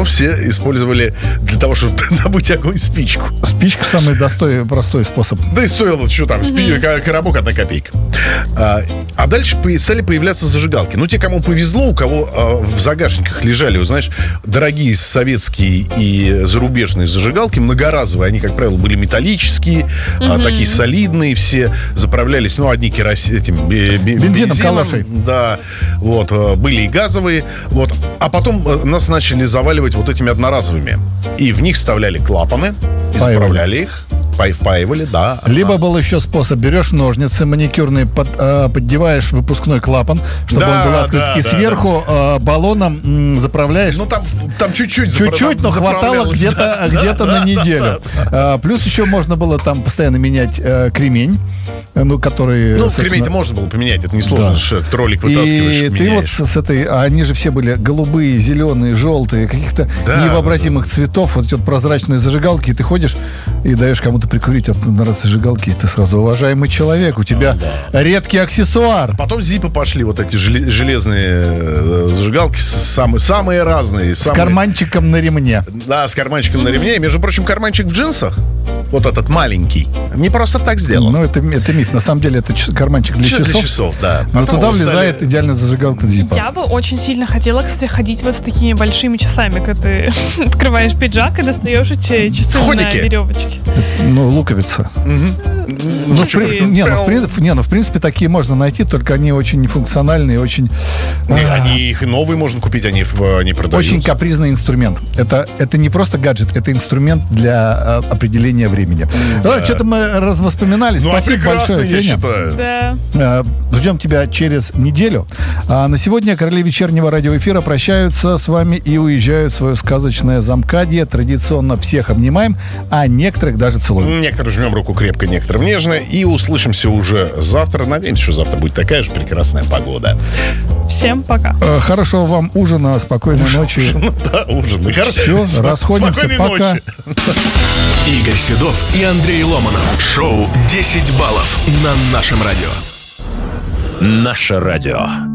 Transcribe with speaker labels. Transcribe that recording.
Speaker 1: все использовали для того, чтобы добыть огонь, спичку.
Speaker 2: Спичка самый простой способ.
Speaker 1: Да и стоило, что там, коробок 1 копейка. А дальше стали появляться зажигалки. Ну, те, кому повезло, у кого в загашниках лежали, вы знаешь, дорогие советские и зарубежные зажигалки, многоразовые, они, как правило, были металлические, такие солидные все, заправлялись, одни бензином,
Speaker 2: калашей.
Speaker 1: Да, вот, были и газовые, вот. А потом нас начали заваливать вот этими одноразовыми. И в них вставляли клапаны, исправляли их. Впаивали, да.
Speaker 2: Либо был еще способ: берешь ножницы маникюрные, поддеваешь выпускной клапан, чтобы он был открыт, и сверху баллоном заправляешь.
Speaker 1: Ну, там чуть-чуть,
Speaker 2: но хватало где-то на неделю. Плюс еще можно было там постоянно менять кремень, который...
Speaker 1: кремень-то можно было поменять, это несложно, ролик вытаскиваешь,
Speaker 2: и ты вот с этой... Они же все были голубые, зеленые, желтые, каких-то невообразимых цветов, вот эти вот прозрачные зажигалки, и ты ходишь и даешь кому-то прикурить от зажигалки, и ты сразу уважаемый человек, у тебя редкий аксессуар.
Speaker 1: Потом зипы пошли, вот эти железные зажигалки, самые разные.
Speaker 2: С карманчиком на ремне.
Speaker 1: Да, с карманчиком на ремне. И, между прочим, карманчик в джинсах, вот этот маленький, не просто так сделан.
Speaker 2: Ну, это миф. На самом деле, это карманчик для часов.
Speaker 1: Для часов, да.
Speaker 2: Но туда влезает идеально зажигалка зипа.
Speaker 3: Я бы очень сильно хотела, кстати, ходить вот с такими большими часами, когда ты открываешь пиджак и достаешь эти часы на веревочке.
Speaker 2: Луковица. В принципе, такие можно найти, только они очень нефункциональные, очень...
Speaker 1: Их и новые можно купить, они продаются.
Speaker 2: Очень капризный инструмент. Это не просто гаджет, это инструмент для определения времени. Что-то мы развоспоминались. Спасибо большое, Феня.
Speaker 3: Да.
Speaker 2: Ждем тебя через неделю. А на сегодня короли вечернего радиоэфира прощаются с вами и уезжают в свое сказочное Замкадье. Традиционно всех обнимаем, а некоторых даже целуем.
Speaker 1: Некоторым жмем руку крепко, некоторым нежно. И услышимся уже завтра. Надеемся, что завтра будет такая же прекрасная погода.
Speaker 3: Всем пока.
Speaker 2: Хорошего вам ужина, спокойной ночи.
Speaker 1: Ужин.
Speaker 2: Все, расходимся. Пока.
Speaker 4: Игорь Седов и Андрей Ломанов. Шоу «10 баллов» на нашем радио. Наше радио.